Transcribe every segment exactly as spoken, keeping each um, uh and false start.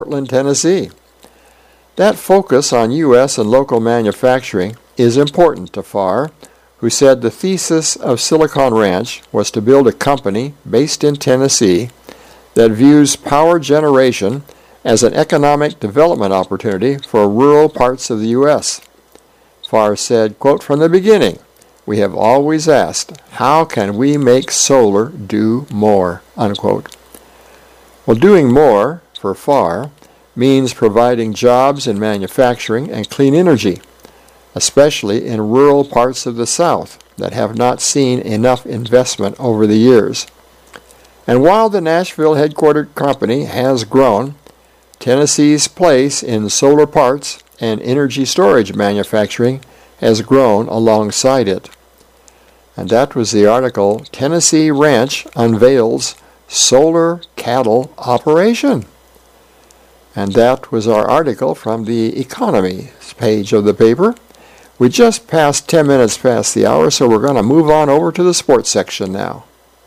Portland, Tennessee. That focus on U S and local manufacturing is important to Farr, who said the thesis of Silicon Ranch was to build a company based in Tennessee that views power generation as an economic development opportunity for rural parts of the U S. Farr said, quote, "From the beginning, we have always asked, how can we make solar do more?" Unquote. Well, doing more, for Farr, means providing jobs in manufacturing and clean energy, especially in rural parts of the South that have not seen enough investment over the years. And while the Nashville headquartered company has grown, Tennessee's place in solar parts and energy storage manufacturing has grown alongside it. And that was the article, Tennessee Ranch Unveils Solar Cattle Operation. And that was our article from the economy page of the paper. We just passed ten minutes past the hour, so we're going to move on over to the sports section now.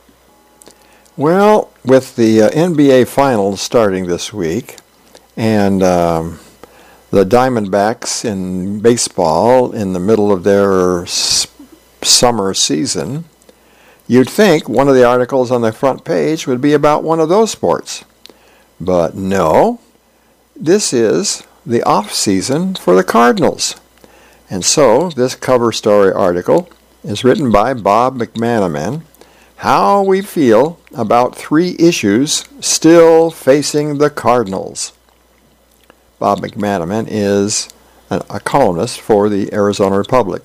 Well, with the uh, N B A Finals starting this week, and um, the Diamondbacks in baseball in the middle of their s- summer season, you'd think one of the articles on the front page would be about one of those sports. But no. This is the off-season for the Cardinals. And so this cover story article is written by Bob McManaman, How We Feel About Three Issues Still Facing the Cardinals. Bob McManaman is an, a columnist for the Arizona Republic.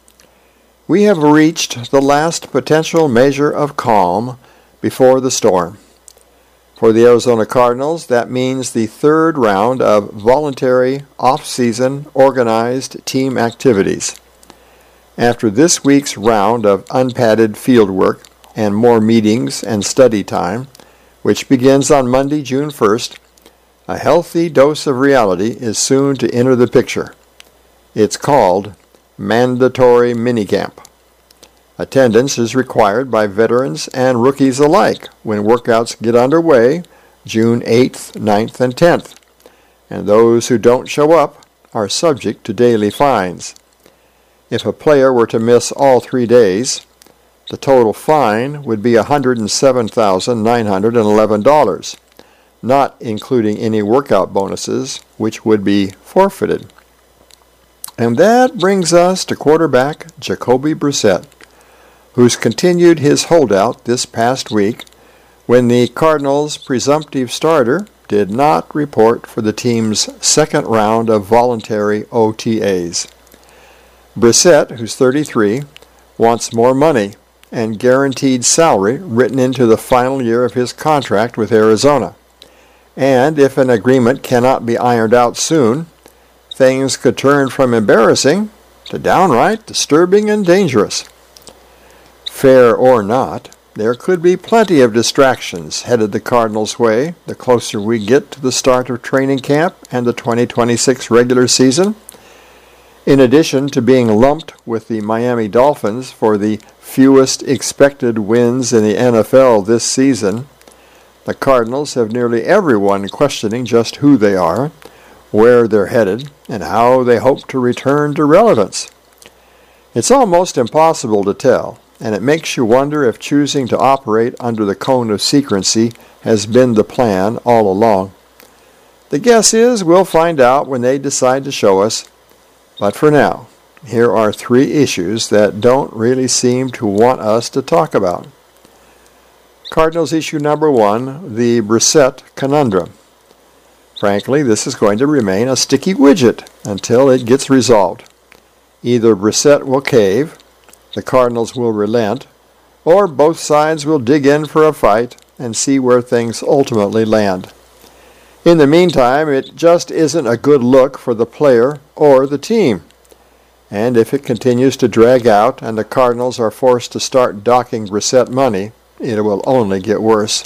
We have reached the last potential measure of calm before the storm. For the Arizona Cardinals, that means the third round of voluntary, off-season, organized team activities. After this week's round of unpadded fieldwork and more meetings and study time, which begins on Monday, June first, a healthy dose of reality is soon to enter the picture. It's called mandatory minicamp. Attendance is required by veterans and rookies alike when workouts get underway June eighth, ninth, and tenth, and those who don't show up are subject to daily fines. If a player were to miss all three days, the total fine would be one hundred seven thousand nine hundred eleven dollars, not including any workout bonuses, which would be forfeited. And that brings us to quarterback Jacoby Brissett, who's continued his holdout this past week when the Cardinals' presumptive starter did not report for the team's second round of voluntary O T As. Brissett, who's thirty-three, wants more money and guaranteed salary written into the final year of his contract with Arizona. And if an agreement cannot be ironed out soon, things could turn from embarrassing to downright disturbing and dangerous. Fair or not, there could be plenty of distractions headed the Cardinals' way the closer we get to the start of training camp and the twenty twenty-six regular season. In addition to being lumped with the Miami Dolphins for the fewest expected wins in the N F L this season, the Cardinals have nearly everyone questioning just who they are, where they're headed, and how they hope to return to relevance. It's almost impossible to tell, and it makes you wonder if choosing to operate under the cone of secrecy has been the plan all along. The guess is we'll find out when they decide to show us, but for now, here are three issues that don't really seem to want us to talk about. Cardinals issue number one, the Brissett conundrum. Frankly, this is going to remain a sticky widget until it gets resolved. Either Brissett will cave, the Cardinals will relent, or both sides will dig in for a fight and see where things ultimately land. In the meantime, it just isn't a good look for the player or the team. And if it continues to drag out and the Cardinals are forced to start docking Brissett money, it will only get worse.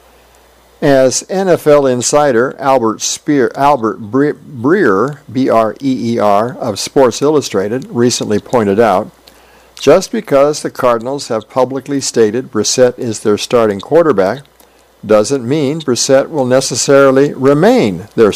As N F L insider Albert Speer, Albert Breer, B R E E R, of Sports Illustrated recently pointed out, just because the Cardinals have publicly stated Brissett is their starting quarterback doesn't mean Brissett will necessarily remain their